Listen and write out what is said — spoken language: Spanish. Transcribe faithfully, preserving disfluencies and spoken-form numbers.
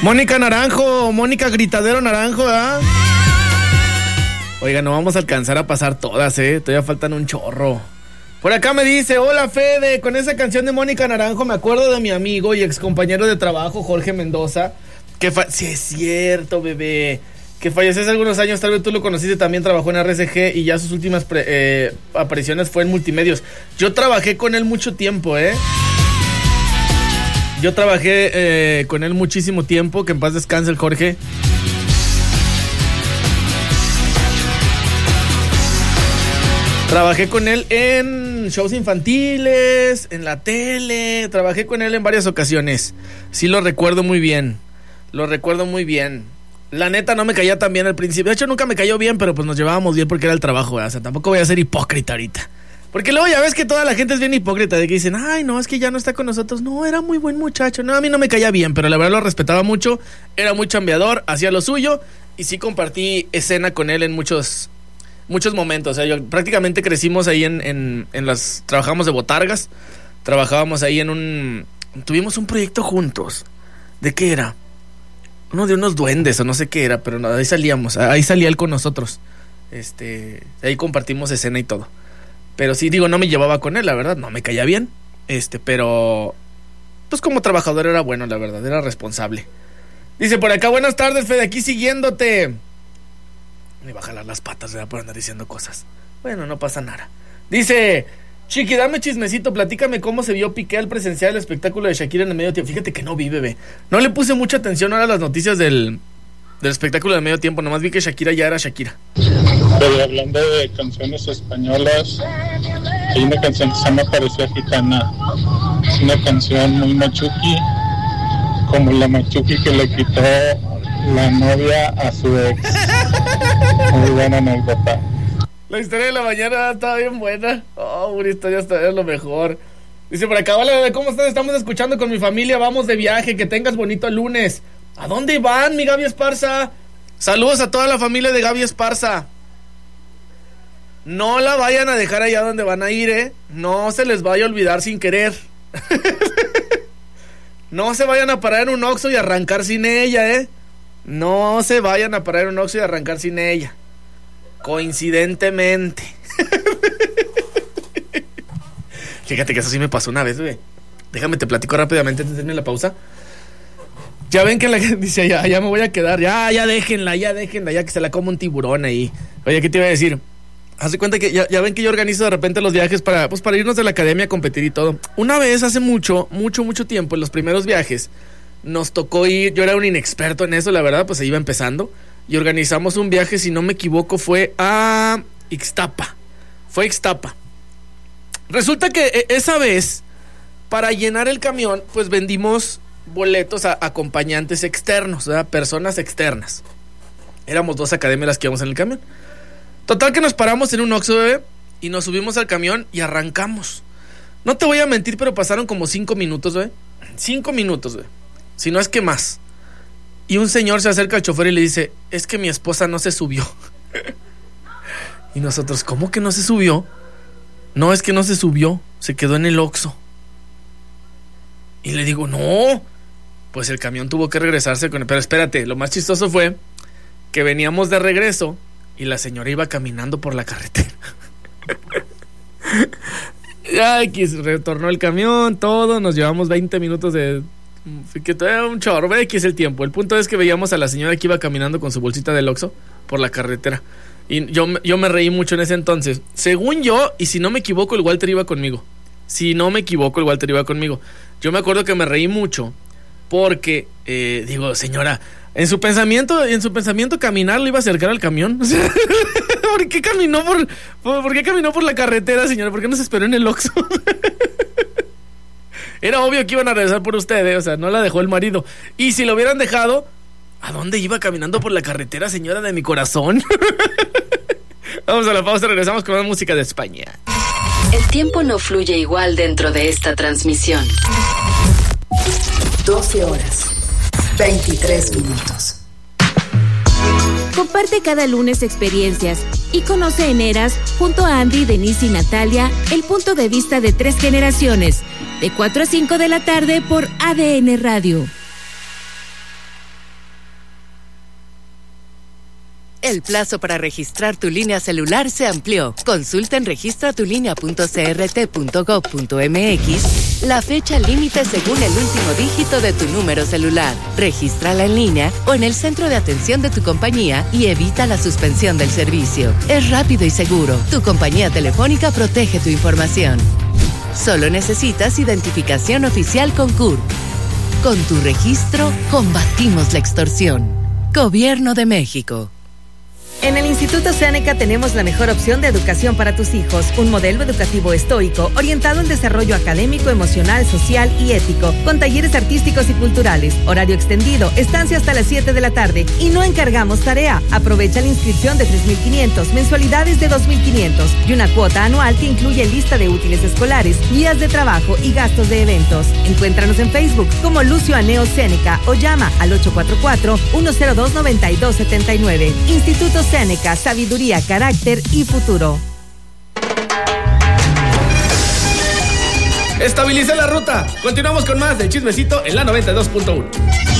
Mónica Naranjo, Mónica Gritadero Naranjo, ¿verdad? Oiga, no vamos a alcanzar a pasar todas, ¿eh? Todavía faltan un chorro. Por acá me dice, hola Fede, con esa canción de Mónica Naranjo me acuerdo de mi amigo y ex compañero de trabajo, Jorge Mendoza, que fa- sí es cierto, bebé, que falleció hace algunos años, tal vez tú lo conociste, también trabajó en R C G y ya sus últimas pre- eh, apariciones fue en Multimedios. Yo trabajé con él mucho tiempo, ¿eh? Yo trabajé eh, con él muchísimo tiempo, que en paz descanse el Jorge. Trabajé con él en shows infantiles, en la tele, trabajé con él en varias ocasiones. Sí lo recuerdo muy bien, lo recuerdo muy bien. La neta no me caía tan bien al principio, de hecho nunca me cayó bien, pero pues nos llevábamos bien porque era el trabajo, ¿verdad? O sea, tampoco voy a ser hipócrita ahorita. Porque luego ya ves que toda la gente es bien hipócrita, de que dicen, ay no, es que ya no está con nosotros, no, era muy buen muchacho, no, a mí no me caía bien, pero la verdad lo respetaba mucho, era muy chambeador, hacía lo suyo, y sí compartí escena con él en muchos... muchos momentos, o sea, yo prácticamente crecimos ahí en, en, en las, trabajamos de botargas, trabajábamos ahí en un, tuvimos un proyecto juntos, ¿de qué era? Uno de unos duendes o no sé qué era, pero no, ahí salíamos, ahí salía él con nosotros, este, ahí compartimos escena y todo, pero sí, digo, no me llevaba con él, la verdad, no me caía bien, este, pero, pues como trabajador era bueno, la verdad, era responsable. Dice por acá, buenas tardes, Fede, aquí siguiéndote. Me va a jalar las patas, ¿verdad? Por andar diciendo cosas. Bueno, no pasa nada. Dice, Chiqui, dame chismecito, platícame cómo se vio Piqué al presenciar el espectáculo de Shakira en el medio tiempo. Fíjate que no vi, bebé. No le puse mucha atención ahora a las noticias del, del espectáculo del medio tiempo. Nomás vi que Shakira ya era Shakira. Pero hablando de canciones españolas, hay una canción que se llama Parecía Gitana. Es una canción muy machuqui, como la machuqui que le quitó la novia a su ex. Muy buena anécdota. La historia de la mañana estaba bien buena. Oh, una historia hasta es lo mejor. Dice por acá, hola bebé, ¿cómo estás? Estamos escuchando con mi familia, vamos de viaje, que tengas bonito lunes. ¿A dónde van, mi Gaby Esparza? Saludos a toda la familia de Gaby Esparza. No la vayan a dejar allá donde van a ir, ¿eh? No se les vaya a olvidar sin querer. No se vayan a parar en un Oxxo y arrancar sin ella, ¿eh? No se vayan a parar en un Oxxo y arrancar sin ella. Coincidentemente. Fíjate que eso sí me pasó una vez, güey. Déjame te platico rápidamente antes de tener la pausa. Ya ven que la gente dice, ya, ya me voy a quedar. Ya, ya déjenla, ya déjenla, ya que se la coma un tiburón ahí. Oye, ¿qué te iba a decir? Haz de cuenta que ya, ya ven que yo organizo de repente los viajes para, pues, para irnos de la academia a competir y todo. Una vez, hace mucho, mucho, mucho tiempo, en los primeros viajes, nos tocó ir, yo era un inexperto en eso, la verdad, pues se iba empezando, y organizamos un viaje, si no me equivoco, fue a Ixtapa, fue a Ixtapa. Resulta que esa vez, para llenar el camión, pues vendimos boletos a acompañantes externos, ¿verdad? Personas externas. Éramos dos academias las que íbamos en el camión. Total que nos paramos en un Oxxo, bebé, y nos subimos al camión y arrancamos. No te voy a mentir, pero pasaron como cinco minutos, bebé. Cinco minutos, bebé. Si no es que más. Y un señor se acerca al chofer y le dice, es que mi esposa no se subió. Y nosotros, ¿cómo que no se subió? No, es que no se subió, se quedó en el Oxxo. Y le digo, no, pues el camión tuvo que regresarse con él. Pero espérate, lo más chistoso fue que veníamos de regreso y la señora iba caminando por la carretera. Ay, que retornó el camión, todo, nos llevamos veinte minutos de... que todavía un chorro, ve que es el tiempo. El punto es que veíamos a la señora que iba caminando con su bolsita del Oxxo por la carretera. Y yo, yo me reí mucho en ese entonces. Según yo, y si no me equivoco, el Walter iba conmigo. Si no me equivoco, el Walter iba conmigo. Yo me acuerdo que me reí mucho porque, eh, digo, señora, en su pensamiento, en su pensamiento caminar lo iba a acercar al camión. O sea, ¿por qué caminó por, por, por qué caminó por la carretera, señora? ¿Por qué no se esperó en el Oxxo? Era obvio que iban a regresar por ustedes, o sea, no la dejó el marido. Y si lo hubieran dejado, ¿a dónde iba caminando por la carretera, señora de mi corazón? Vamos a la pausa, regresamos con más música de España. El tiempo no fluye igual dentro de esta transmisión. doce horas, veintitrés minutos. Comparte cada lunes experiencias y conoce en Eras, junto a Andy, Denise y Natalia, el punto de vista de tres generaciones, de cuatro a cinco de la tarde por A D N Radio. El plazo para registrar tu línea celular se amplió. Consulta en registra tu línea punto c r t punto gob punto m x la fecha límite según el último dígito de tu número celular. Regístrala en línea o en el centro de atención de tu compañía y evita la suspensión del servicio. Es rápido y seguro. Tu compañía telefónica protege tu información. Solo necesitas identificación oficial con C U R. Con tu registro, combatimos la extorsión. Gobierno de México. En el Instituto Seneca tenemos la mejor opción de educación para tus hijos, un modelo educativo estoico orientado en desarrollo académico, emocional, social y ético, con talleres artísticos y culturales, horario extendido, estancia hasta las siete de la tarde y no encargamos tarea. Aprovecha la inscripción de tres mil quinientos, mensualidades de dos mil quinientos y una cuota anual que incluye lista de útiles escolares, guías de trabajo y gastos de eventos. Encuéntranos en Facebook como Lucio Aneo Seneca o llama al ocho cuatro cuatro, uno cero dos, nueve dos siete nueve. Instituto Seneca, sabiduría, carácter y futuro. Estabilicé la ruta. Continuamos con más del chismecito en la noventa y dos punto uno.